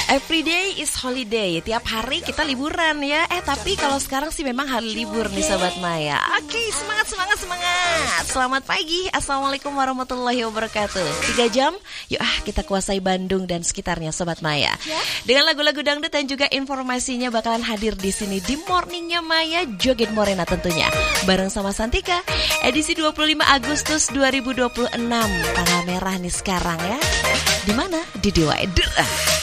Every day is holiday. Tiap hari kita liburan ya. Tapi kalau sekarang sih memang hari libur nih Sobat Maya. Oke, semangat. Selamat pagi. Assalamualaikum warahmatullahi wabarakatuh. 3 jam, yuk kita kuasai Bandung dan sekitarnya Sobat Maya. Dengan lagu-lagu dangdut dan juga informasinya bakalan hadir di sini di Morningnya Maya Joget Morena tentunya. Bareng sama Santika. Edisi 25 Agustus 2026. Tanggal merah nih sekarang ya. Di mana? Di Dewa Edu.